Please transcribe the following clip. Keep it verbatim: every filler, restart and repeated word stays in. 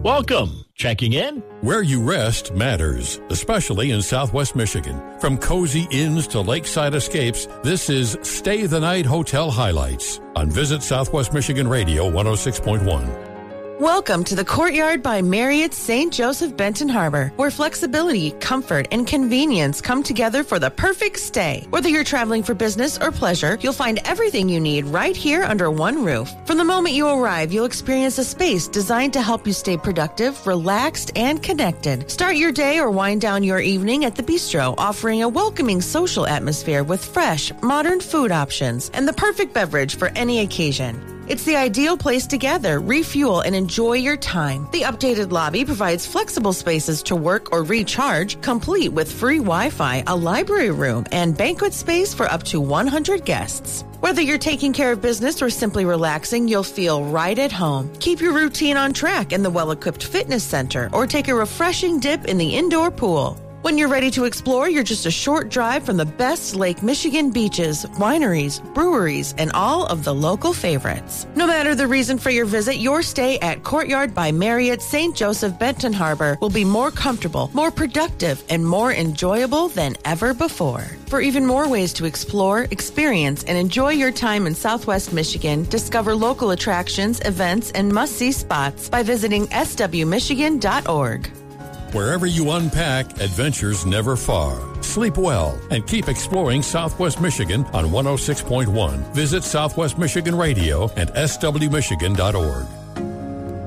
Welcome. Checking in? Where you rest matters, especially in Southwest Michigan. From cozy inns to lakeside escapes, this is Stay the Night Hotel Highlights on Visit Southwest Michigan Radio one oh six point one. Welcome to the Courtyard by Marriott Saint Joseph Benton Harbor, where flexibility, comfort, and convenience come together for the perfect stay. Whether you're traveling for business or pleasure, you'll find everything you need right here under one roof. From the moment you arrive, you'll experience a space designed to help you stay productive, relaxed, and connected. Start your day or wind down your evening at the bistro, offering a welcoming social atmosphere with fresh, modern food options and the perfect beverage for any occasion. It's the ideal place to gather, refuel, and enjoy your time. The updated lobby provides flexible spaces to work or recharge, complete with free Wi-Fi, a library room, and banquet space for up to one hundred guests. Whether you're taking care of business or simply relaxing, you'll feel right at home. Keep your routine on track in the well-equipped fitness center or take a refreshing dip in the indoor pool. When you're ready to explore, you're just a short drive from the best Lake Michigan beaches, wineries, breweries, and all of the local favorites. No matter the reason for your visit, your stay at Courtyard by Marriott Saint Joseph Benton Harbor will be more comfortable, more productive, and more enjoyable than ever before. For even more ways to explore, experience, and enjoy your time in Southwest Michigan, discover local attractions, events, and must-see spots by visiting s w michigan dot org. Wherever you unpack, adventures never far. Sleep well and keep exploring Southwest Michigan on one oh six point one. Visit Southwest Michigan Radio and s w michigan dot org.